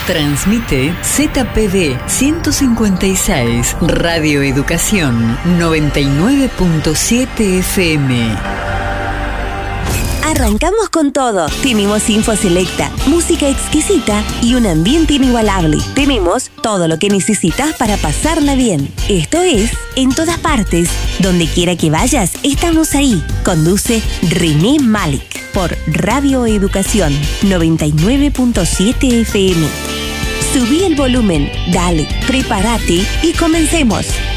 Transmite ZPD 156, Radio Educación 99.7 FM. Arrancamos con todo. Tenemos info selecta, música exquisita y un ambiente inigualable. Tenemos todo lo que necesitas para pasarla bien. Esto es En Todas Partes. Donde quiera que vayas, estamos ahí. Conduce René Malik por Radio Educación 99.7 FM. Subí el volumen, dale, prepárate y comencemos.